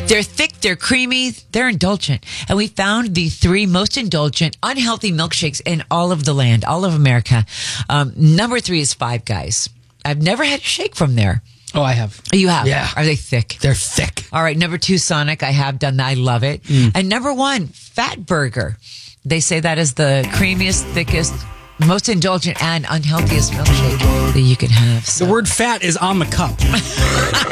They're thick, they're creamy, they're indulgent. And we found the 3 most indulgent, unhealthy milkshakes in all of the land, all of America. Number 3 is Five Guys. I've never had a shake from there. Oh, I have. You have? Yeah. Are they thick? They're thick. All right. Number 2, Sonic. I have done that. I love it. And number 1, Fat Burger. They say that is the creamiest, thickest, most indulgent, and unhealthiest milkshake that you can have. The word fat is on the cup.